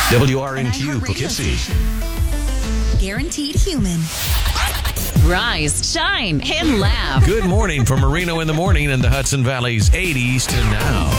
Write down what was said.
WRNQ Poughkeepsie. Guaranteed human. Rise, shine, and laugh. Good morning from Marino in the morning in the Hudson Valley's 80s to now.